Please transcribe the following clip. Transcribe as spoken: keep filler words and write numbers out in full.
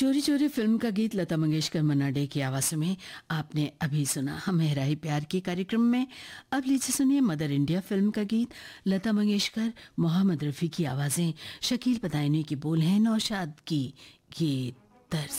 चोरी चोरी फिल्म का गीत लता मंगेशकर मन्ना डे की आवाज़ में आपने अभी सुना। हम मेरा ही प्यार के कार्यक्रम में अब लीजिए सुनिए मदर इंडिया फिल्म का गीत। लता मंगेशकर, मोहम्मद रफ़ी की आवाज़ें, शकील पदायनी की बोल हैं, नौशाद की ये तर्ज।